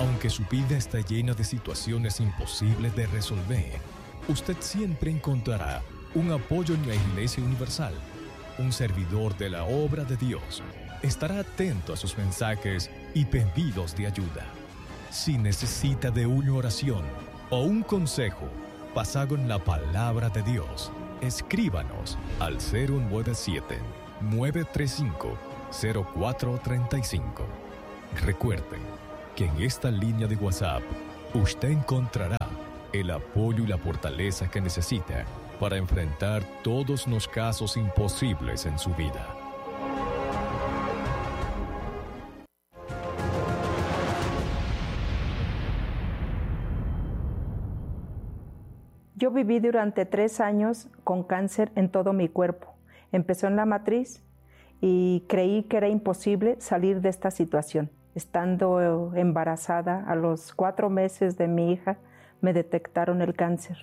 Aunque su vida está llena de situaciones imposibles de resolver, usted siempre encontrará un apoyo en la Iglesia Universal. Un servidor de la obra de Dios estará atento a sus mensajes y pedidos de ayuda. Si necesita de una oración o un consejo basado en la palabra de Dios, escríbanos al 097-935-0435. Recuerde que en esta línea de WhatsApp usted encontrará el apoyo y la fortaleza que necesita para enfrentar todos los casos imposibles en su vida. Yo viví durante 3 años con cáncer en todo mi cuerpo. Empezó en la matriz y creí que era imposible salir de esta situación. Estando embarazada, a los 4 meses de mi hija, me detectaron el cáncer.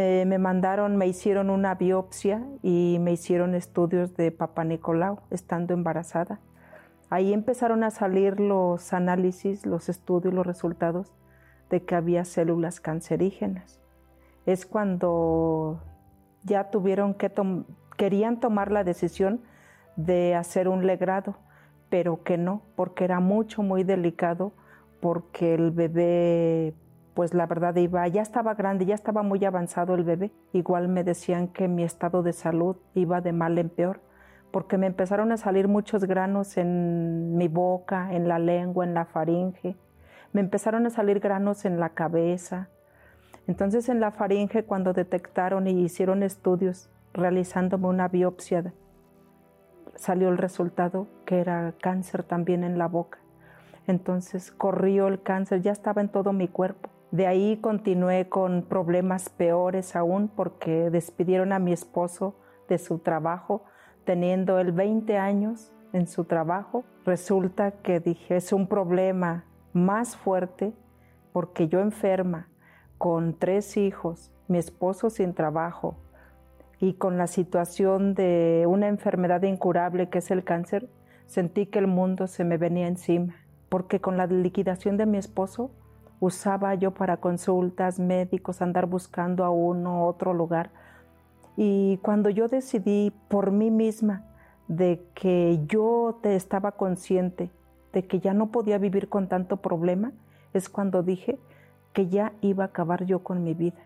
Me hicieron una biopsia y me hicieron estudios de Papá Nicolau, estando embarazada. Ahí empezaron a salir los análisis, los estudios, los resultados de que había células cancerígenas. Es cuando ya querían tomar la decisión de hacer un legrado, pero que no, porque era muy delicado, porque el bebé, pues la verdad ya estaba grande, ya estaba muy avanzado el bebé. Igual me decían que mi estado de salud iba de mal en peor, porque me empezaron a salir muchos granos en mi boca, en la lengua, en la faringe. Me empezaron a salir granos en la cabeza. Entonces en la faringe, cuando detectaron y hicieron estudios, realizándome una biopsia, salió el resultado que era cáncer también en la boca. Entonces corrió el cáncer, ya estaba en todo mi cuerpo. De ahí continué con problemas peores aún, porque despidieron a mi esposo de su trabajo, teniendo él 20 años en su trabajo. Resulta que dije, es un problema más fuerte, porque yo enferma, con 3 hijos, mi esposo sin trabajo, y con la situación de una enfermedad incurable que es el cáncer, sentí que el mundo se me venía encima, porque con la liquidación de mi esposo usaba yo para consultas, médicos, andar buscando a uno, otro lugar. Y cuando yo decidí por mí misma de que yo estaba consciente de que ya no podía vivir con tanto problema, es cuando dije que ya iba a acabar yo con mi vida.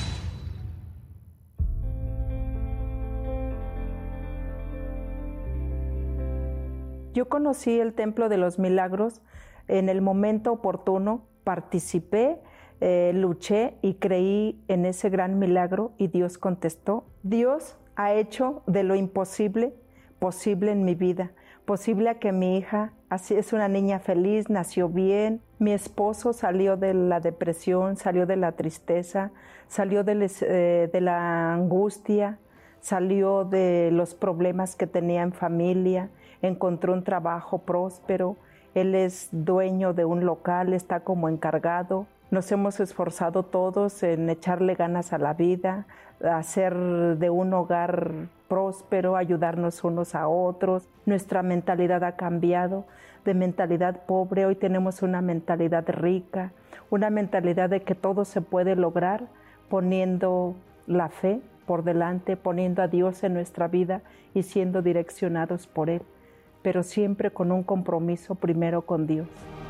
Yo conocí el Templo de los Milagros en el momento oportuno, participé, luché y creí en ese gran milagro y Dios contestó. Dios ha hecho de lo imposible posible en mi vida, posible a que mi hija es una niña feliz, nació bien, mi esposo salió de la depresión, salió de la tristeza, salió de la angustia, salió de los problemas que tenía en familia, encontró un trabajo próspero, él es dueño de un local, está como encargado. Nos hemos esforzado todos en echarle ganas a la vida, a hacer de un hogar próspero, ayudarnos unos a otros. Nuestra mentalidad ha cambiado, de mentalidad pobre, hoy tenemos una mentalidad rica, una mentalidad de que todo se puede lograr poniendo la fe por delante, poniendo a Dios en nuestra vida y siendo direccionados por Él, pero siempre con un compromiso primero con Dios.